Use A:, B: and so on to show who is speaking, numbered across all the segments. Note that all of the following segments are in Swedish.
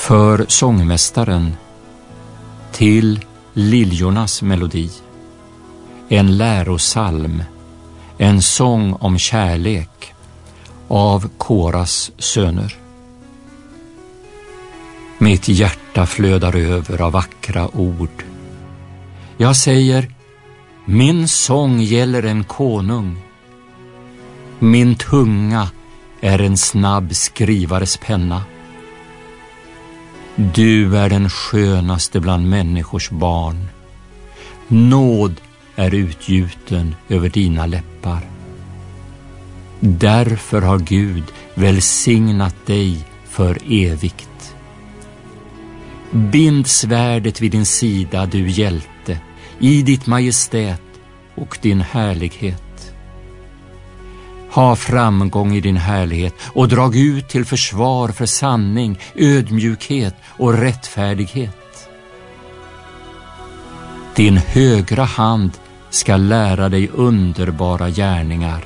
A: För sångmästaren till liljornas melodi, en lärosalm, en sång om kärlek av Koras söner. Mitt hjärta flödar över av vackra ord. Jag säger, min sång gäller en konung. Min tunga är en snabb skrivares penna. Du är den skönaste bland människors barn. Nåd är utgjuten över dina läppar. Därför har Gud välsignat dig för evigt. Bind svärdet vid din sida, du hjälte, i ditt majestät och din härlighet. Ha framgång i din härlighet och drag ut till försvar för sanning, ödmjukhet och rättfärdighet. Din högra hand ska lära dig underbara gärningar.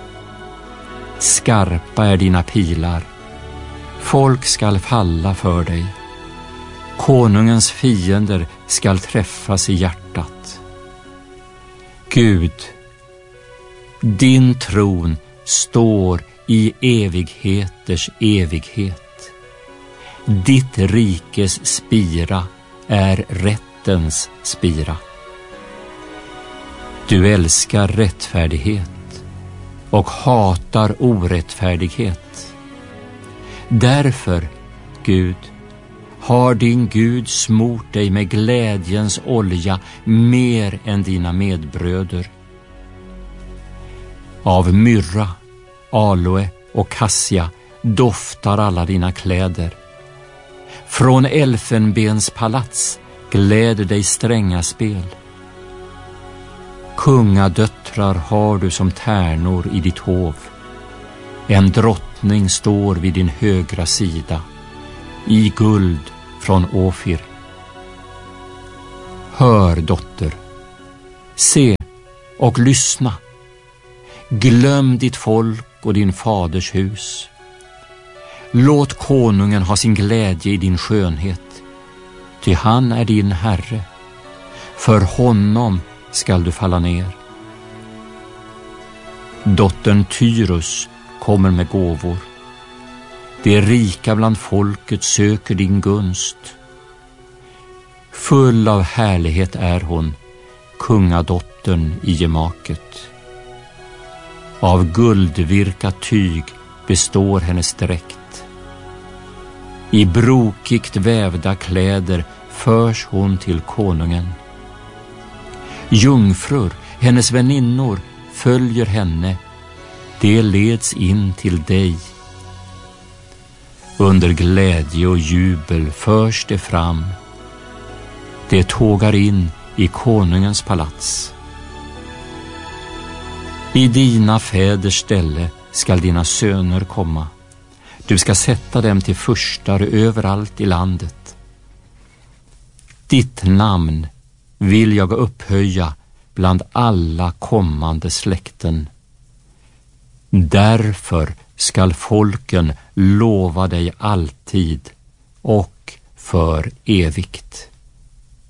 A: Skarpa är dina pilar. Folk skall falla för dig. Konungens fiender skall träffas i hjärtat. Gud, din tron står i evigheters evighet. Ditt rikes spira är rättens spira. Du älskar rättfärdighet och hatar orättfärdighet. Därför, Gud, har din Gud smort dig med glädjens olja mer än dina medbröder. Av myrra, aloe och kassia doftar alla dina kläder. Från elfenbens palats gläder dig stränga spel. Kungadöttrar har du som tärnor i ditt hov. En drottning står vid din högra sida, i guld från Ofir. Hör, dotter, se och lyssna. Glöm ditt folk och din faders hus. Låt konungen ha sin glädje i din skönhet, ty han är din herre. För honom skall du falla ner. Dottern Tyrus kommer med gåvor. De rika bland folket söker din gunst. Full av härlighet är hon, kungadottern i gemaket. Av guldvirkat tyg består hennes dräkt. I brokigt vävda kläder förs hon till konungen. Jungfrur, hennes väninnor, följer henne. De leds in till dig. Under glädje och jubel förs det fram. Det tågar in i konungens palats. I dina fäders ställe skall dina söner komma. Du ska sätta dem till furstar överallt i landet. Ditt namn vill jag upphöja bland alla kommande släkten. Därför skall folken lova dig alltid och för evigt.